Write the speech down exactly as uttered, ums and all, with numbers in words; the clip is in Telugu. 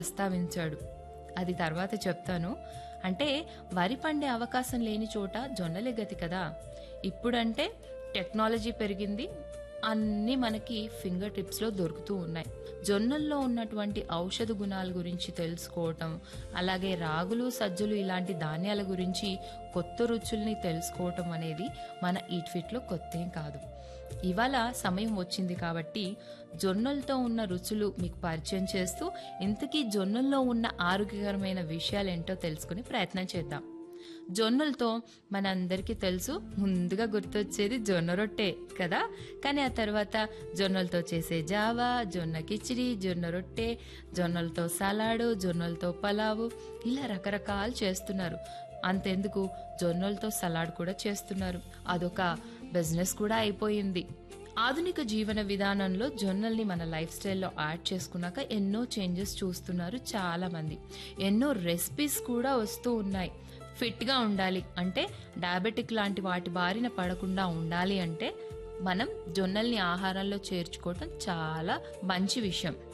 ప్రస్తావించాడు. అది తర్వాత చెప్తాను. అంటే వరి పండే అవకాశం లేని చోట జొన్నలే గతి కదా. ఇప్పుడంటే టెక్నాలజీ పెరిగింది, అన్నీ మనకి ఫింగర్ టిప్స్ లో దొరుకుతూ ఉన్నాయి. జొన్నల్లో ఉన్నటువంటి ఔషధ గుణాల గురించి తెలుసుకోవటం, అలాగే రాగులు సజ్జలు ఇలాంటి ధాన్యాల గురించి కొత్త రుచుల్ని తెలుసుకోవటం అనేది మన ఈట్ ఫిట్ లో కొత్త ఏం కాదు. ఇవాళ సమయం వచ్చింది కాబట్టి జొన్నలతో ఉన్న రుచులు మీకు పరిచయం చేస్తూ ఇంతకీ జొన్నల్లో ఉన్న ఆరోగ్యకరమైన విషయాలేంటో తెలుసుకునే ప్రయత్నం చేద్దాం. జొన్నలతో మనందరికీ తెలుసు, ముందుగా గుర్తొచ్చేది జొన్న రొట్టె కదా. కానీ ఆ తర్వాత జొన్నలతో చేసే జావా, జొన్న కిచిడి, జొన్న రొట్టె, జొన్నలతో సలాడు, జొన్నలతో పలావు, ఇలా రకరకాలు చేస్తున్నారు. అంతెందుకు, జొన్నలతో సలాడ్ కూడా చేస్తున్నారు. అదొక బిజినెస్ కూడా అయిపోయింది. ఆధునిక జీవన విధానంలో జొన్నల్ని మన లైఫ్ స్టైల్లో యాడ్ చేసుకున్నాక ఎన్నో చేంజెస్ చూస్తున్నారు చాలా మంది. ఎన్నో రెసిపీస్ కూడా వస్తూ ఉన్నాయి. ఫిట్ గా ఉండాలి అంటే, డయాబెటిక్ లాంటి వాటి బారిన పడకుండా ఉండాలి అంటే మనం జొన్నల్ని ఆహారంలో చేర్చుకోవటం చాలా మంచి విషయం.